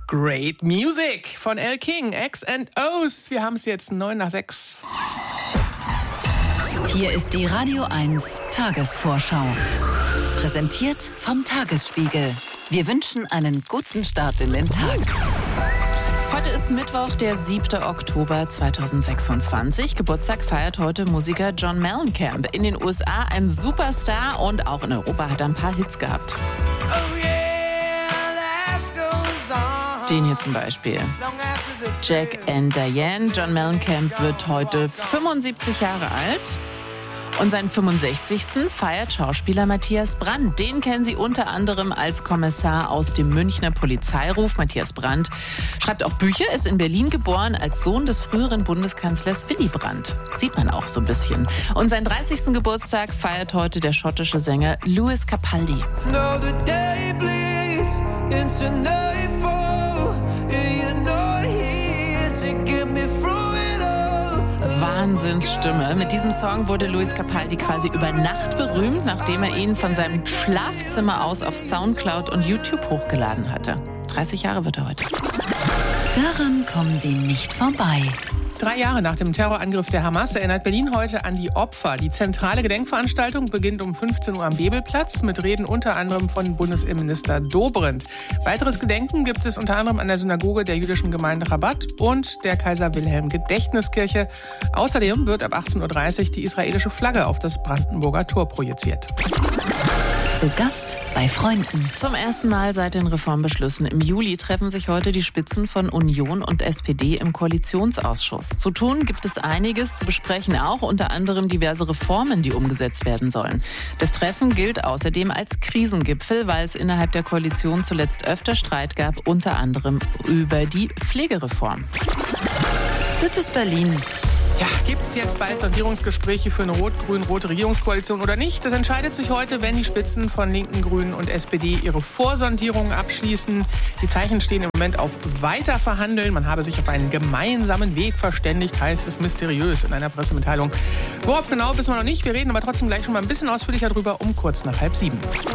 Great Music von Elle King, X&Os. Wir haben es jetzt 9:06. Hier ist die Radio 1 Tagesvorschau. Präsentiert vom Tagesspiegel. Wir wünschen einen guten Start in den Tag. Heute ist Mittwoch, der 7. Oktober 2026. Geburtstag feiert heute Musiker John Mellencamp. In den USA ein Superstar und auch in Europa hat er ein paar Hits gehabt. Den hier zum Beispiel. Jack and Diane. John Mellencamp wird heute 75 Jahre alt. Und seinen 65. feiert Schauspieler Matthias Brandt. Den kennen Sie unter anderem als Kommissar aus dem Münchner Polizeiruf. Matthias Brandt schreibt auch Bücher, ist in Berlin geboren als Sohn des früheren Bundeskanzlers Willy Brandt. Sieht man auch so ein bisschen. Und seinen 30. Geburtstag feiert heute der schottische Sänger Lewis Capaldi. Wahnsinnsstimme. Mit diesem Song wurde Lewis Capaldi quasi über Nacht berühmt, nachdem er ihn von seinem Schlafzimmer aus auf Soundcloud und YouTube hochgeladen hatte. 30 Jahre wird er heute. Daran kommen Sie nicht vorbei. 3 Jahre nach dem Terrorangriff der Hamas erinnert Berlin heute an die Opfer. Die zentrale Gedenkveranstaltung beginnt um 15 Uhr am Bebelplatz mit Reden unter anderem von Bundesinnenminister Dobrindt. Weiteres Gedenken gibt es unter anderem an der Synagoge der jüdischen Gemeinde Rabat und der Kaiser-Wilhelm-Gedächtniskirche. Außerdem wird ab 18.30 Uhr die israelische Flagge auf das Brandenburger Tor projiziert. Zu Gast bei Freunden. Zum ersten Mal seit den Reformbeschlüssen im Juli treffen sich heute die Spitzen von Union und SPD im Koalitionsausschuss. Zu tun gibt es einiges, zu besprechen auch unter anderem diverse Reformen, die umgesetzt werden sollen. Das Treffen gilt außerdem als Krisengipfel, weil es innerhalb der Koalition zuletzt öfter Streit gab, unter anderem über die Pflegereform. Das ist Berlin. Ja, gibt es jetzt bald Sondierungsgespräche für eine rot-grün-rote Regierungskoalition oder nicht? Das entscheidet sich heute, wenn die Spitzen von Linken, Grünen und SPD ihre Vorsondierungen abschließen. Die Zeichen stehen im Moment auf Weiterverhandeln. Man habe sich auf einen gemeinsamen Weg verständigt, heißt es mysteriös in einer Pressemitteilung. Worauf genau, wissen wir noch nicht. Wir reden aber trotzdem gleich schon mal ein bisschen ausführlicher drüber um kurz nach 6:30.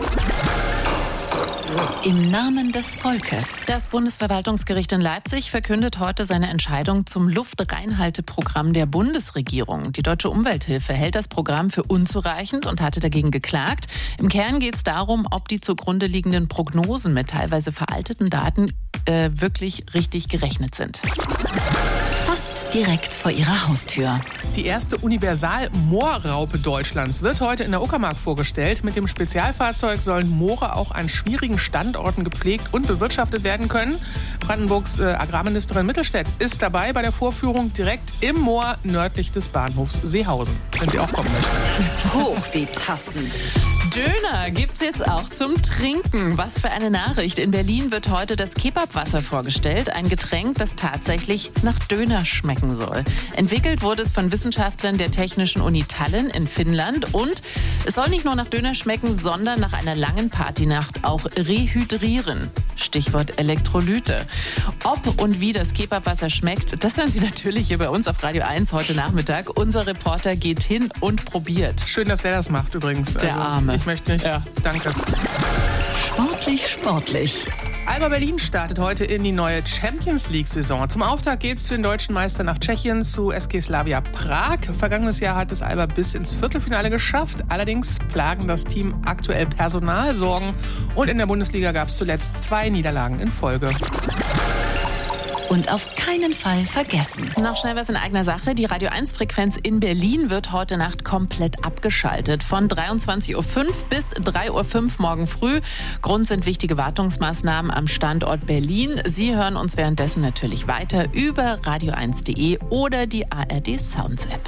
Im Namen des Volkes. Das Bundesverwaltungsgericht in Leipzig verkündet heute seine Entscheidung zum Luftreinhalteprogramm der Bundesregierung. Die Deutsche Umwelthilfe hält das Programm für unzureichend und hatte dagegen geklagt. Im Kern geht es darum, ob die zugrunde liegenden Prognosen mit teilweise veralteten Daten wirklich richtig gerechnet sind. Fast direkt vor Ihrer Haustür. Die erste Universal-Moorraupe Deutschlands wird heute in der Uckermark vorgestellt. Mit dem Spezialfahrzeug sollen Moore auch an schwierigen Standorten gepflegt und bewirtschaftet werden können. Brandenburgs Agrarministerin Mittelstädt ist dabei bei der Vorführung direkt im Moor nördlich des Bahnhofs Seehausen, wenn sie auch kommen möchten. Hoch die Tassen. Döner gibt's jetzt auch zum Trinken. Was für eine Nachricht. In Berlin wird heute das Kebabwasser vorgestellt. Ein Getränk, das tatsächlich nach Döner schmecken soll. Entwickelt wurde es von Wissenschaftlern der Technischen Uni Tallinn in Finnland. Und es soll nicht nur nach Döner schmecken, sondern nach einer langen Partynacht auch rehydrieren. Stichwort Elektrolyte. Ob und wie das Kebabwasser schmeckt, das hören Sie natürlich hier bei uns auf Radio 1 heute Nachmittag. Unser Reporter geht hin und probiert. Schön, dass der das macht übrigens. Der Arme. Ich möchte nicht. Ja. Danke. Sportlich. Alba Berlin startet heute in die neue Champions-League-Saison. Zum Auftakt geht es für den deutschen Meister nach Tschechien zu SG Slavia Prag. Vergangenes Jahr hat es Alba bis ins Viertelfinale geschafft. Allerdings plagen das Team aktuell Personalsorgen. Und in der Bundesliga gab es zuletzt 2 Niederlagen in Folge. Und auf keinen Fall vergessen. Noch schnell was in eigener Sache. Die Radio 1-Frequenz in Berlin wird heute Nacht komplett abgeschaltet. Von 23.05 Uhr bis 3.05 Uhr morgen früh. Grund sind wichtige Wartungsmaßnahmen am Standort Berlin. Sie hören uns währenddessen natürlich weiter über radio1.de oder die ARD Sounds App.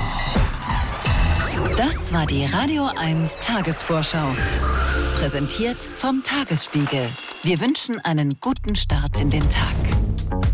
Das war die Radio 1 Tagesvorschau. Präsentiert vom Tagesspiegel. Wir wünschen einen guten Start in den Tag.